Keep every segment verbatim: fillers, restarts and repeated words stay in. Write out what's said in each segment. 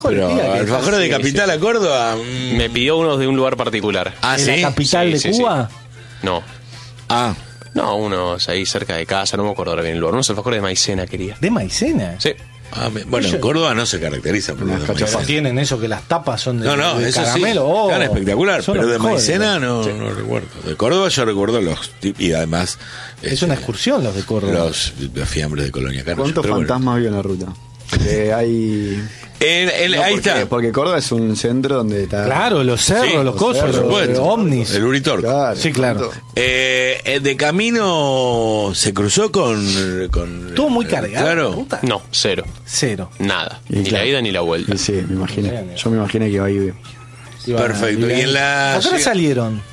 Pero alfajores de Capital sí. a Córdoba. Mm. Me pidió unos de un lugar particular. ¿Ah, ¿En sí? la capital sí, de sí, Cuba? Sí. No. Ah. No, unos ahí cerca de casa, no me acuerdo ahora bien el lugar. Unos alfajores de maicena quería. ¿De maicena? Sí. Ah, bueno, en Córdoba no se caracteriza por las cachorros. Tienen eso que las tapas son de, no, no, de eso caramelo. Sí, oh, tan espectacular, pero de mejores, maicena no, sí. no recuerdo. De Córdoba yo recuerdo los y además es este, una excursión los de Córdoba. Los, los fiambres de Colonia Carlos. ¿Cuántos fantasmas bueno. había en la ruta? Que hay el, el, no, ahí porque, está porque Córdoba es un centro donde está claro los cerros sí, los cosas por supuesto, los ovnis el Uritorco claro, sí claro eh, de camino se cruzó con, con estuvo muy cargado claro puta. No cero cero nada y ni claro. la ida ni la vuelta sí, sí me imaginé yo me imaginé que iba ahí perfecto y en la ¿a qué hora salieron?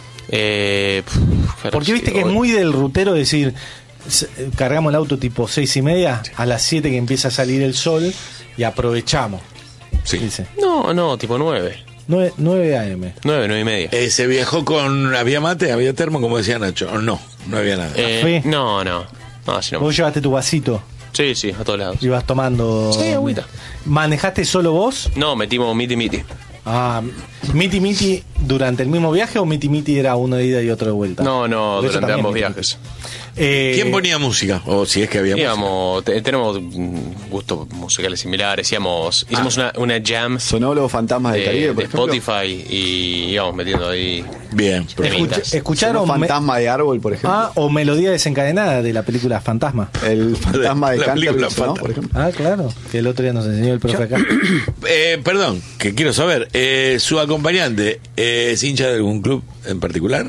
Eh, pff, porque viste que es muy del rutero decir cargamos el auto tipo seis y media sí. a las siete que empieza a salir el sol y aprovechamos sí. dice. no no tipo nueve nueve, nueve a eme nueve, nueve y media eh, se viajó con había mate había termo como decía Nacho o no no había nada eh, no no no si no vos llevaste tu vasito sí sí a todos lados ibas tomando sí agüita manejaste solo vos no metimos miti miti ah miti miti durante el mismo viaje o miti miti era uno de ida y otro de vuelta no no Porque durante ambos viajes Eh, ¿quién ponía música? O si es que había íbamos, música. Te, tenemos gustos musicales similares. Íbamos, hicimos ah. una, una jam. ¿Sonó los fantasmas del Caribe, por de ejemplo? Spotify y íbamos metiendo ahí. Bien, Escuch- ¿escucharon Fantasma me... de Árbol, por ejemplo? Ah, o Melodía Desencadenada de la película Fantasma. El fantasma de, de Canterbury, ¿no? por ejemplo. Ah, claro, que el otro día nos enseñó el profe acá. eh, perdón, que quiero saber, eh, ¿su acompañante eh, es hincha de algún club en particular?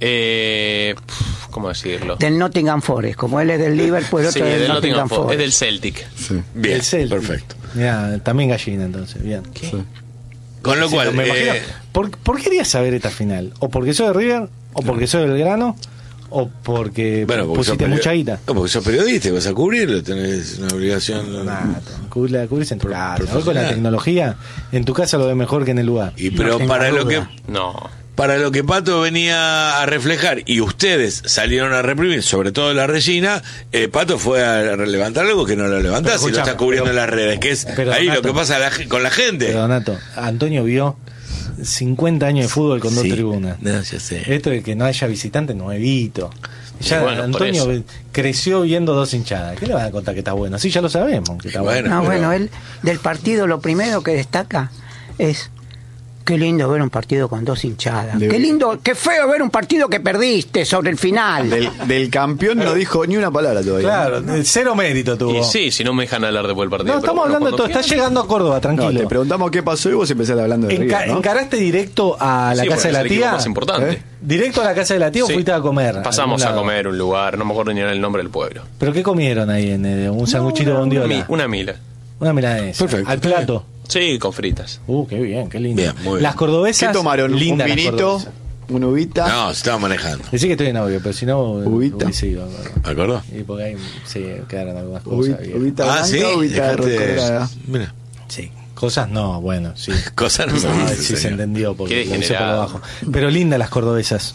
Eh, ¿Cómo decirlo? Del Nottingham Forest, como él es del Liverpool, otro sí, es del, del Nottingham, Nottingham Forest. Forest. Es del Celtic. Sí. Bien, el Celtic. Perfecto. Mirá, también gallina entonces, bien. ¿Qué? Sí. Con lo sí, cual, me eh, imagino, ¿por, ¿por qué querías saber esta final? ¿O porque soy de River? ¿O porque soy del Grano? ¿O porque, bueno, porque pusiste perio- mucha guita? No, porque sos periodista y vas a cubrirlo, tenés una obligación. Nah, cubrir, cubrís en tu casa. Hoy con la tecnología, en tu casa lo ves mejor que en el lugar. Y pero No para tengo lo que duda. No. para lo que Pato venía a reflejar y ustedes salieron a reprimir, sobre todo la Regina, eh, Pato fue a levantar algo que no lo levantás y lo está cubriendo pero, en las redes, que es pero, ahí Donato, lo que pasa la, con la gente. Pero Donato, Antonio vio cincuenta años de fútbol con dos Sí, tribunas. no, ya sé. Esto de que no haya visitante, nuevito. Ya bueno, Antonio por eso. creció viendo dos hinchadas. ¿Qué le van a contar que está bueno? Sí, ya lo sabemos que está bueno. Bueno, No, pero- bueno, él del partido lo primero que destaca es qué lindo ver un partido con dos hinchadas. De- Qué lindo, qué feo ver un partido que perdiste sobre el final. Del, del campeón no dijo ni una palabra todavía. Claro, cero mérito tuvo. Y sí, si no me dejan hablar después del partido. No, pero estamos bueno, hablando de todo. cuando Está quieran. llegando a Córdoba, No, tranquilo. te preguntamos qué pasó y vos empezaste hablando de Enca- River, ¿no? ¿Encaraste directo a la Sí, casa porque de la es el equipo tía? más importante. ¿Eh? ¿Directo a la casa de la tía Sí. o fuiste a comer? Pasamos a algún lado? comer un lugar, no me acuerdo ni el nombre del pueblo. ¿Pero qué comieron ahí? en eh, ¿Un sanguchito de una, bondiola? mi- una mila. Una milanesa. Perfecto. ¿Al plato? Sí, con fritas. Uh, qué bien, qué lindo. Bien, muy bien. Las cordobesas. ¿Qué tomaron? Lindas ¿Un las vinito? cordobesas. ¿Una uvita? No, se estaba manejando. Decí que estoy en audio, pero si no. Uvita. hubiese ido, ¿no? ¿Acordó? Y porque ahí sí, quedaron algunas cosas. Uvita, bien. uvita Ah, blanca, sí. uvita Dejate- recolorada. Mira, Sí, cosas no, bueno, sí. cosas no se Ah, dicen, sí se señor. entendió porque Qué lo hice por degenerado. abajo. Pero lindas las cordobesas.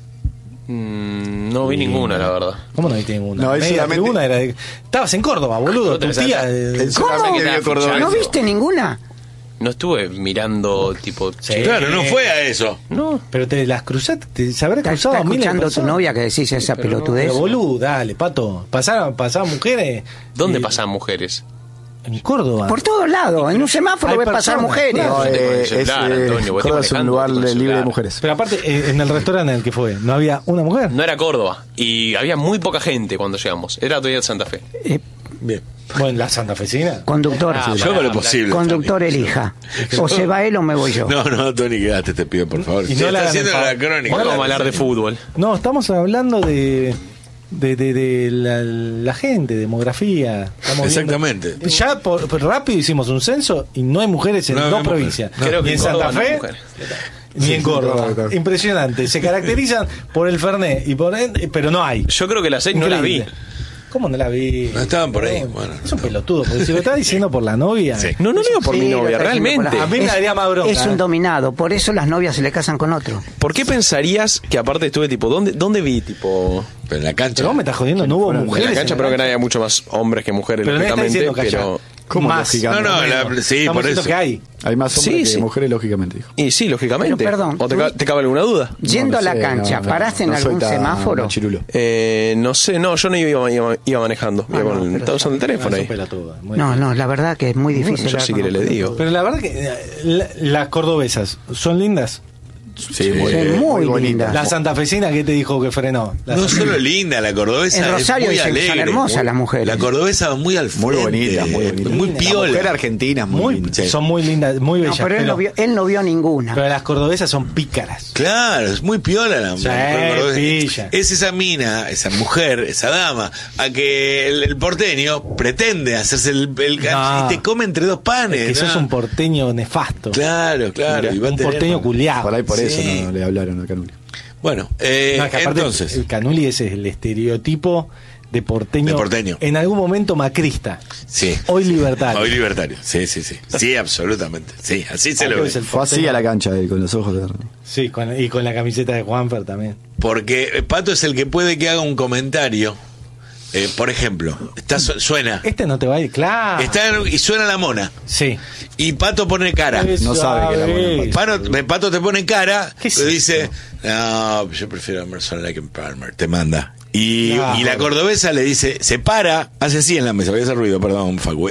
Mm, no vi ninguna, la verdad. ¿Cómo no viste ninguna? No, es Media solamente- tribuna era de- Estabas en Córdoba, boludo. No te Tu sabes tía. nada. eh, El solamente ¿Cómo? vio Córdoba. ¿No viste ninguna? No estuve mirando, tipo. Sí. Claro, no fue a eso. No. Pero te las cruzaste, te se habrá Está, cruzado está miles de escuchando tu personas. novia que decís esa Pero no, pelotudez. Pero boludo, dale, pato. Pasaban, pasaban mujeres. ¿Dónde y- pasan mujeres? En Córdoba. Por todos lados, en un semáforo Hay ves pasar personas, mujeres. claro. No, Gente con el eh, es, celular, eh, Antonio, vos te Córdoba es un manejando lugar con el libre de celular. mujeres. Pero aparte, eh, en el restaurante en el que fue, ¿no había una mujer? No era Córdoba. Y había muy poca gente cuando llegamos. Era todavía de Santa Fe. Eh, Bien. Bueno, la santafesina. conductor, Ah, Yo hago lo posible. conductor Tony. elija. O se va él o me voy yo. No, no, Tony, quédate, te pido, por favor. Y no Se la está hagan haciendo el la favor. crónica. Bueno, vamos a hablar de fútbol. No, estamos hablando de. De, de, de la, la gente, demografía. Estamos Exactamente. viendo- ya por, por rápido hicimos un censo y no hay mujeres en No hay dos mujeres. provincias. Creo ni que en en Santa Córdoba no hay Fe, mujeres. ni en Córdoba. Córdoba, claro. Impresionante. Se caracterizan por el Fernet, y por pero no hay. Yo creo que las seis no las vi. Increíble. ¿Cómo no la vi? No estaban por ahí, No, bueno. Es un pelotudo, porque si lo está diciendo por la novia. Sí. No, no digo por Sí, mi lo novia, está diciendo realmente. por la- A mí me Es- daría más bronca, Es ¿eh? un dominado, por eso las novias se le casan con otro. ¿Por qué pensarías que aparte estuve tipo, ¿dónde, dónde vi tipo? Pero en la cancha. Pero vos me estás jodiendo, no hubo fueron- en la mujeres. En la cancha, en pero que haya mucho más hombres que mujeres, Pero no estás lógicamente, diciendo que haya pero... ¿Cómo más. lógicamente? No, no, la- Menos. sí, Estamos por diciendo eso. que hay. Hay más hombres Sí, que sí. mujeres, lógicamente, dijo. Y sí, lógicamente. Pero, perdón, ¿O te, tú- ca- te cabe alguna duda? Yendo No, a la no sé, cancha, no, no, ¿paraste en no soy algún tan semáforo? machirulo. Eh, no sé, no, yo no iba, iba, iba manejando. Iba Ah, no, con- pero estaba usando el teléfono Ah, ahí. son pelotudas, muy No, bien. no, la verdad que es muy difícil. yo si quiere le digo. Pero la verdad que eh, la- las cordobesas son lindas. Sí, muy, Sí, muy, muy bonita. linda. La santafesina que te dijo que frenó. La No Santa- solo linda, la cordobesa. En Rosario es muy dicen que son alegre, hermosas muy- las mujeres. La cordobesa va muy al frente. Muy bonita, muy bonita. Muy La piola. mujer argentina es muy, muy, linda. Sí. son muy lindas, muy No, bellas. pero él, pero, no vio, él no vio ninguna. pero las cordobesas son pícaras. Claro, es muy piola la Sí, mujer cordobesa. pilla. Es esa mina, esa mujer, esa dama, a que el, el porteño pretende hacerse el, el No. y te come entre dos panes. Es que ¿no? sos un porteño nefasto. Claro, claro. y va a un tener- porteño culiado. Por ahí por Sí. eso no le hablaron a Canuli. Bueno, eh, No, es que aparte entonces. el Canuli ese es el estereotipo de porteño, De porteño. en algún momento macrista, Sí. hoy libertario. Hoy libertario. Sí, sí, sí. Sí, absolutamente. Sí, así se Ah, lo que ve. es el Fue así porteño. a la cancha él, con los ojos de... Sí, con- y con la camiseta de Juanfer también. Porque Pato es el que puede que haga un comentario. Eh, por ejemplo, está, su- suena. Este no te va a ir, claro. Está en- y suena la mona. Sí. Y Pato pone cara. Eso, No sabe que la ¿sabes? buena Pato, Pato te pone cara ¿Qué y es dice, no, yo prefiero a Emerson Lake and Palmer, te manda. Y, Claro. y la cordobesa le dice, se para, hace así en la mesa, voy a hacer ruido, perdón, Facu.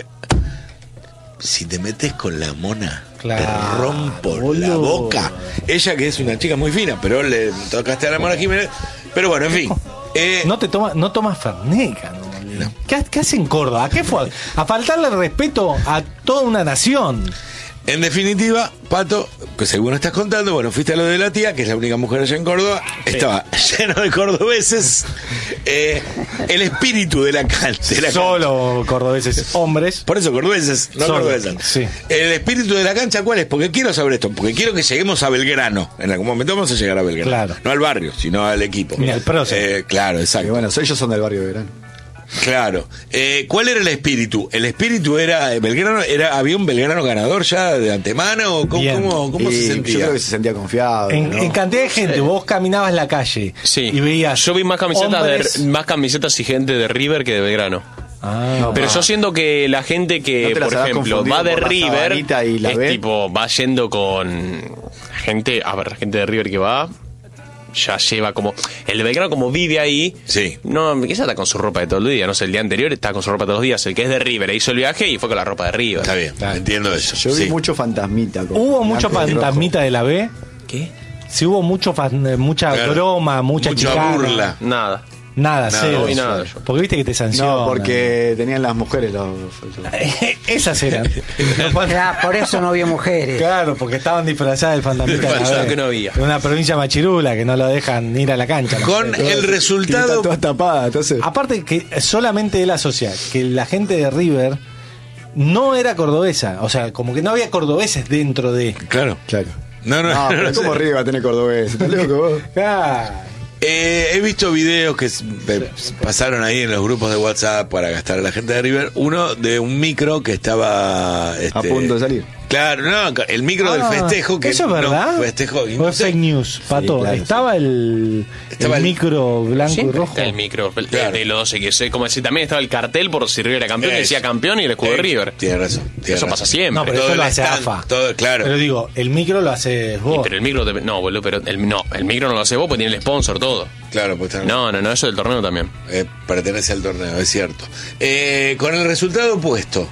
Si te metes con la mona, Claro, te rompo la boludo. boca. Ella que es una chica muy fina, pero le tocaste a la mona Jiménez. Pero bueno, en fin. Eh, No te toma, no tomas Ferneca, ¿no? ¿Qué, ¿Qué hace en Córdoba? ¿A qué fue? A faltarle respeto a toda una nación. En definitiva, Pato, que según estás contando, bueno, fuiste a lo de la tía, que es la única mujer allá en Córdoba, estaba lleno de cordobeses. Eh, el espíritu de la cancha. De la Solo cordobeses hombres. Por eso, cordobeses, no Solo, cordobesas. sí. El espíritu de la cancha, ¿cuál es? Porque quiero saber esto, porque quiero que lleguemos a Belgrano. En algún momento vamos a llegar a Belgrano. Claro. No al barrio, sino al equipo. Ni al prócer. Eh, claro, Y exacto. bueno, ellos son del barrio de Verano. Claro. Eh, ¿Cuál era el espíritu? ¿El espíritu era eh, Belgrano? Era, ¿Había un Belgrano ganador ya de antemano? ¿O ¿Cómo, Bien. cómo, cómo Y se Yo sentía? creo que se sentía confiado. En, ¿no? en cantidad de gente, vos caminabas la calle Sí. y veías. Yo vi más camisetas, hombres- de, más camisetas y gente de River que de Belgrano. Ah, Pero yo siento que la gente que, ¿No te las por habrás ejemplo, confundido va de por la River, sabanita y la es B? tipo, va yendo con gente, a ver, gente de River que va, ya lleva como, el de Belgrano como vive ahí, Sí. no, quizás está con su ropa de todo el día, no sé, el día anterior está con su ropa todos los días, el que es de River hizo el viaje y fue con la ropa de River. Está bien, Claro. entiendo eso. Yo vi sí. mucho fantasmita. con ¿Hubo mucho blanco y rojo. fantasmita de la B? ¿Qué? Si hubo mucho fan- eh, mucha Claro. broma, mucha Mucha chicana. burla. Nada. Nada, Nada, cero. no vi nada yo. Porque viste que te sancionan. No, porque tenían las mujeres los... Esas eran. Ah, por eso no vio mujeres. Claro, porque estaban disfrazadas del fantasmita de la Disfrazado B. que no había. De una provincia machirula que no lo dejan ir a la cancha. las Con mujeres. el resultado. Está toda tapada, entonces... Aparte que solamente él asocia que la gente de River no era cordobesa. O sea, como que no había cordobeses dentro de... Claro. Claro. No, no, No, no, pero no ¿cómo sé. River va a tener cordobés? ¿Estás loco vos? Ah, Eh, he visto videos que s- eh, pasaron ahí en los grupos de WhatsApp para gastar a la gente de River. Uno de un micro que estaba este, A punto de salir. Claro, no, el micro del Ah, festejo que ¿eso es no, verdad? festejo y ¿O no es sé. fake news, Pato? claro, estaba el, Estaba el el- micro blanco Siempre y rojo. está el micro de- Claro. de los doce, que sé, como decir, también estaba el cartel por si River era campeón, que Eso. decía campeón y el escudo de Eh, River. Tiene razón. tiene Eso razón. pasa siempre. No, pero Todo eso lo el hace stand, AFA. todo- claro. Pero digo, el micro lo haces vos. Y, pero el micro, te- no, boludo, pero el, no, el micro no lo hace vos porque tiene el sponsor, todo. Claro, pues está- No, no, no, eso del torneo también. eh, pertenece al torneo, es cierto. Eh, con el resultado opuesto,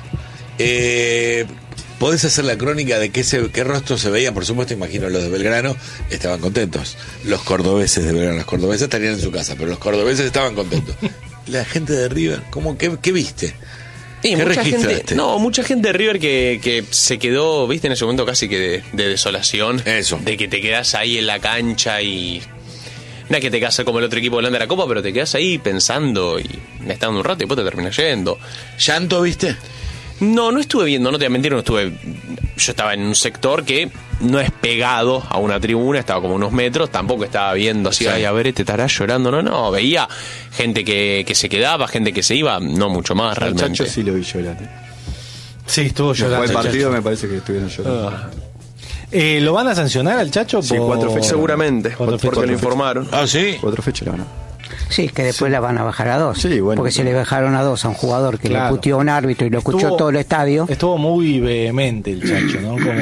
eh, ¿podés hacer la crónica de qué, se, qué rostro se veía? Por supuesto, imagino los de Belgrano estaban contentos. Los cordobeses de Belgrano, los cordobeses estarían en su casa, pero los cordobeses estaban contentos. La gente de River, ¿cómo, qué, qué viste? Y ¿Qué mucha registraste? gente, no, mucha gente de River que, que se quedó, viste, en ese momento casi que de, de desolación. Eso. De que te quedás ahí en la cancha y... No es que te quedas como el otro equipo volando de la Copa, pero te quedás ahí pensando y estando un rato y después te terminas yendo. ¿Llanto viste? No, no estuve viendo, no te voy a mentir, no estuve... Yo estaba en un sector que no es pegado a una tribuna, estaba como unos metros, tampoco estaba viendo así, Sí. ay, a ver, este estará llorando, no, no, veía gente que, que se quedaba, gente que se iba, no mucho más Al realmente. Chacho sí lo vi llorar. ¿eh? Sí, estuvo Después llorando. del el partido Chacho. me parece que estuvieron llorando. Ah. Eh, ¿Lo van a sancionar al Chacho? Sí, por- cuatro fechas. Seguramente, Cuatro porque fechas. lo informaron. Ah, sí. Cuatro fechas la ganó. Sí, que después la van a bajar a dos. Sí, bueno. Porque se le bajaron a dos a un jugador que Claro. le puteó a un árbitro y lo escuchó Estuvo- todo el estadio. Estuvo muy vehemente el Chacho, ¿no? Como